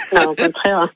Non, au contraire.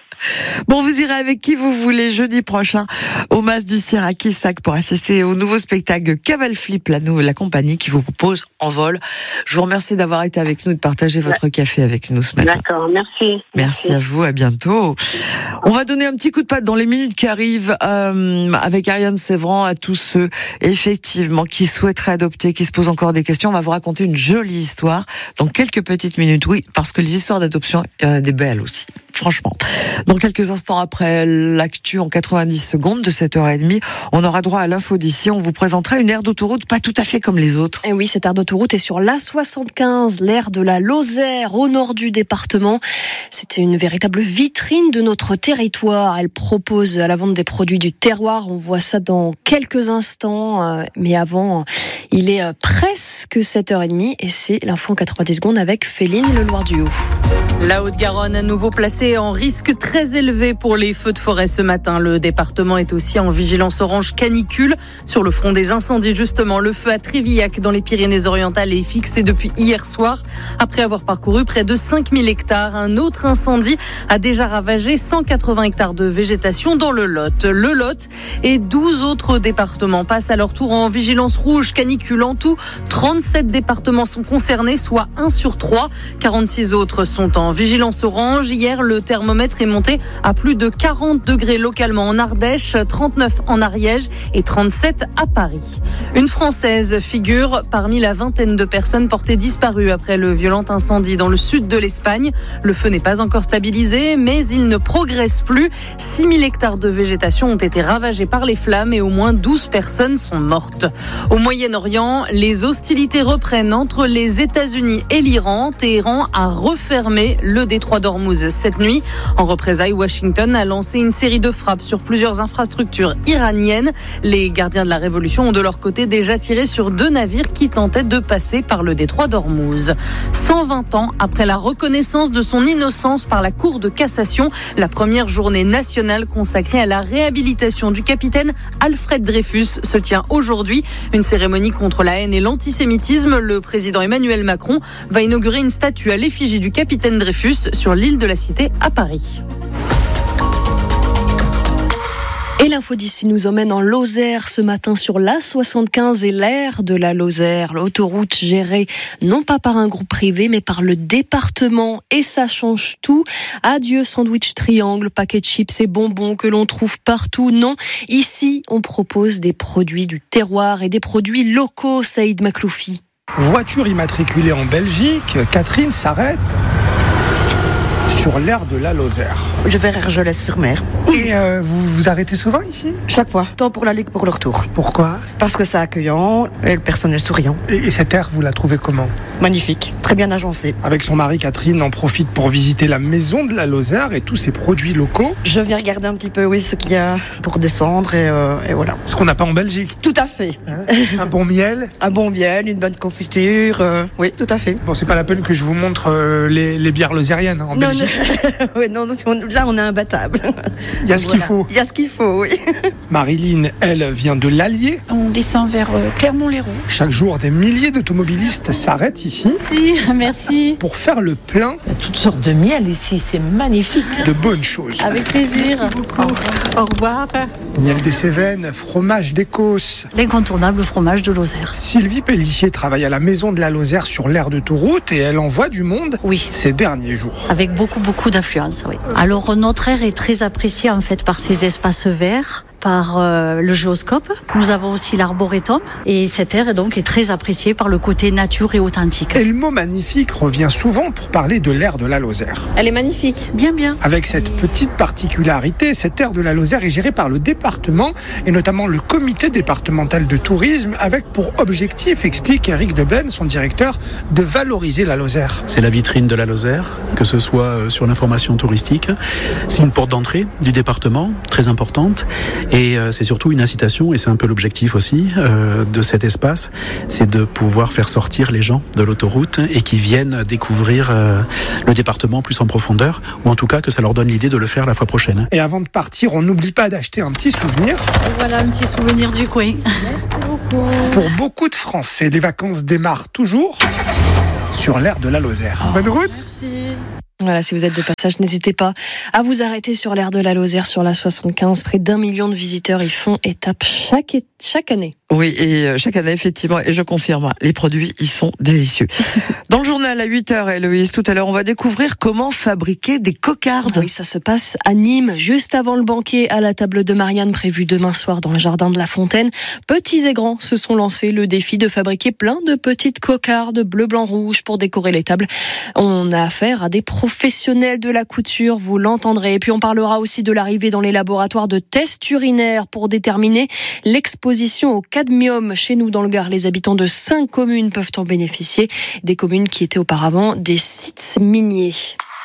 Bon, vous irez avec qui vous voulez jeudi prochain au Mas du Cire à Quissac pour assister au nouveau spectacle Caval Flip, la compagnie qui vous propose en vol. Je vous remercie d'avoir été avec nous et de partager votre café avec nous ce matin. D'accord, merci. Merci à vous, à bientôt. On va donner un petit coup de patte dans les minutes qui arrivent avec Ariane Sévran à tous ceux effectivement qui souhaiteraient adopter, qui se posent encore des questions. On va vous raconter une jolie histoire dans quelques petites minutes. Oui, parce que les histoires d'adoption, il y en a des belles aussi. Franchement. Dans quelques instants après l'actu en 90 secondes de 7h30, on aura droit à l'info d'ici. On vous présentera une aire d'autoroute pas tout à fait comme les autres. Et oui, cette aire d'autoroute est sur l'A75, l'aire de la Lozère, au nord du département. C'était une véritable vitrine de notre territoire. Elle propose à la vente des produits du terroir. On voit ça dans quelques instants. Mais avant, il est presque 7h30 et c'est l'info en 90 secondes avec Féline Leloir-du-Haut. La Haute-Garonne à nouveau placée en risque très élevé pour les feux de forêt ce matin. Le département est aussi en vigilance orange canicule. Sur le front des incendies, justement, le feu à Trévillac dans les Pyrénées-Orientales est fixé depuis hier soir. Après avoir parcouru près de 5000 hectares, un autre incendie a déjà ravagé 180 hectares de végétation dans le Lot. Le Lot et 12 autres départements passent à leur tour en vigilance rouge canicule. En tout, 37 départements sont concernés, soit 1 sur 3. 46 autres sont en vigilance orange. Hier, le thermomètre est monté à plus de 40 degrés localement en Ardèche, 39 en Ariège et 37 à Paris. Une Française figure parmi la vingtaine de personnes portées disparues après le violent incendie dans le sud de l'Espagne. Le feu n'est pas encore stabilisé, mais il ne progresse plus. 6000 hectares de végétation ont été ravagés par les flammes et au moins 12 personnes sont mortes. Au Moyen-Orient, les hostilités reprennent entre les États-Unis et l'Iran. Téhéran a refermé le détroit d'Ormuz cette nuit. En représailles, Washington a lancé une série de frappes sur plusieurs infrastructures iraniennes. Les gardiens de la révolution ont de leur côté déjà tiré sur 2 navires qui tentaient de passer par le détroit d'Ormuz. 120 ans après la reconnaissance de son innocence par la Cour de cassation, la première journée nationale consacrée à la réhabilitation du capitaine Alfred Dreyfus se tient aujourd'hui. Une cérémonie contre la haine et l'antisémitisme. Le président Emmanuel Macron va inaugurer une statue à l'effigie du capitaine Dreyfus sur l'île de la Cité à Paris. Et l'info d'ici nous emmène en Lozère ce matin sur l'A75 et l'aire de la Lozère. L'autoroute gérée non pas par un groupe privé mais par le département. Et ça change tout. Adieu sandwich triangle, paquet de chips et bonbons que l'on trouve partout. Non, ici on propose des produits du terroir et des produits locaux, Saïd Makloufi. Voiture immatriculée en Belgique, Catherine s'arrête sur l'aire de la Lozère. Je vais à Argelès-sur-Mer. Et vous vous arrêtez souvent ici ? Chaque fois, tant pour l'aller que pour le retour. Pourquoi ? Parce que c'est accueillant et le personnel souriant. Et cette aire, vous la trouvez comment ? Magnifique, très bien agencé. Avec son mari, Catherine en profite pour visiter la maison de la Lozère et tous ses produits locaux. Je vais regarder un petit peu, oui, ce qu'il y a pour descendre et voilà. Ce qu'on n'a pas en Belgique. Tout à fait. Un bon miel. Un bon miel, une bonne confiture, oui, tout à fait. Bon, c'est pas la peine que je vous montre les bières lozériennes en Belgique. Oui, non, là on est imbattable. Il y a ce qu'il faut. Il y a ce qu'il faut, oui. Marilyn, elle, vient de l'Allier. On descend vers Clermont-Lérault. Chaque jour, des milliers d'automobilistes s'arrêtent ici. Si, merci. Pour faire le plein. Il y a toutes sortes de miel ici, c'est magnifique. De bonnes choses. Avec plaisir. Merci beaucoup. Au revoir. Miel des Cévennes, fromage d'Écosse. L'incontournable fromage de Lozère. Sylvie Pellissier travaille à la maison de la Lozère sur l'aire d'autoroute et elle envoie du monde ces derniers jours. Avec beaucoup d'affluence, oui. Alors notre aire est très appréciée en fait par ces espaces verts, par le géoscope. Nous avons aussi l'arboretum et cette aire donc est très appréciée par le côté nature et authentique. Et le mot magnifique revient souvent pour parler de l'aire de la Lozère. Elle est magnifique, bien. Avec cette petite particularité, cette aire de la Lozère est gérée par le département et notamment le comité départemental de tourisme avec pour objectif, explique Eric Deben, son directeur, de valoriser la Lozère. C'est la vitrine de la Lozère, que ce soit sur l'information touristique. C'est une porte d'entrée du département, très importante. Et c'est surtout une incitation, et c'est un peu l'objectif aussi de cet espace, c'est de pouvoir faire sortir les gens de l'autoroute et qui viennent découvrir le département plus en profondeur, ou en tout cas que ça leur donne l'idée de le faire la fois prochaine. Et avant de partir, on n'oublie pas d'acheter un petit souvenir. Et voilà un petit souvenir du coin. Merci beaucoup. Pour beaucoup de Français, les vacances démarrent toujours sur l'aire de la Lozère. Bonne route. Merci. Voilà, si vous êtes de passage, n'hésitez pas à vous arrêter sur l'aire de la Lozère, sur la 75. Près d'1 million de visiteurs y font étape chaque année. Oui, et chaque année, effectivement, et je confirme, les produits, ils sont délicieux. Dans le journal à 8h, Héloïse, tout à l'heure, on va découvrir comment fabriquer des cocardes. Oui, ça se passe à Nîmes, juste avant le banquet à la table de Marianne, prévu demain soir dans le jardin de la Fontaine. Petits et grands se sont lancés le défi de fabriquer plein de petites cocardes bleu, blanc, rouge pour décorer les tables. On a affaire à des professionnels de la couture, vous l'entendrez. Et puis on parlera aussi de l'arrivée dans les laboratoires de tests urinaires pour déterminer l'exposition au cadmium. Chez nous dans le Gard, les habitants de 5 communes peuvent en bénéficier, des communes qui étaient auparavant des sites miniers.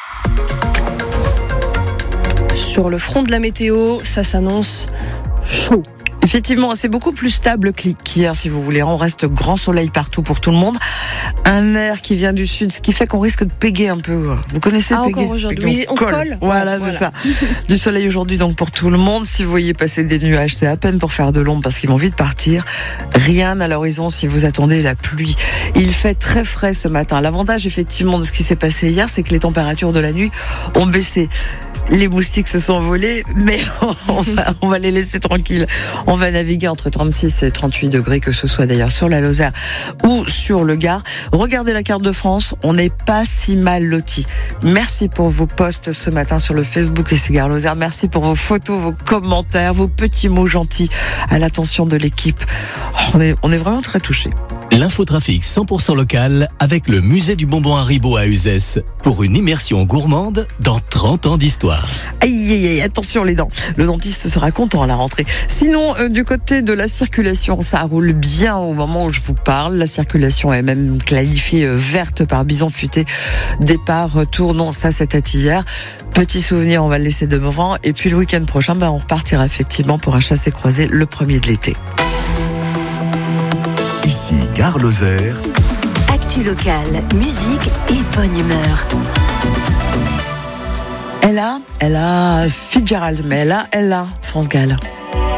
Sur le front de la météo, ça s'annonce chaud. Effectivement, c'est beaucoup plus stable qu'hier, si vous voulez. On reste grand soleil partout pour tout le monde. Un air qui vient du sud, ce qui fait qu'on risque de péguer un peu. Vous connaissez péguer? Encore aujourd'hui, on colle. Voilà, c'est ça. Du soleil aujourd'hui, donc, pour tout le monde. Si vous voyez passer des nuages, c'est à peine pour faire de l'ombre parce qu'ils vont vite partir. Rien à l'horizon si vous attendez la pluie. Il fait très frais ce matin. L'avantage, effectivement, de ce qui s'est passé hier, c'est que les températures de la nuit ont baissé. Les moustiques se sont envolés, mais on va les laisser tranquilles. On va naviguer entre 36 et 38 degrés, que ce soit d'ailleurs sur la Lozère ou sur le Gard. Regardez la carte de France, on n'est pas si mal lotis. Merci pour vos posts ce matin sur le Facebook et c'est Gare Lozère. Merci pour vos photos, vos commentaires, vos petits mots gentils à l'attention de l'équipe. On est vraiment très touchés. L'infotrafic 100% local avec le musée du bonbon Haribo à Uzès pour une immersion gourmande dans 30 ans d'histoire. Aïe, aïe, aïe, attention les dents. Le dentiste sera content à la rentrée. Sinon, du côté de la circulation, ça roule bien au moment où je vous parle. La circulation est même qualifiée verte par Bison Futé. Départ, retour, non, ça c'était hier. Petit souvenir, on va le laisser devant. Et puis le week-end prochain, on repartira effectivement pour un chassé-croisé, le premier de l'été. Ici, Gare Lozère. Actu locale, musique et bonne humeur. Elle a Fitzgerald, mais elle a France Gall.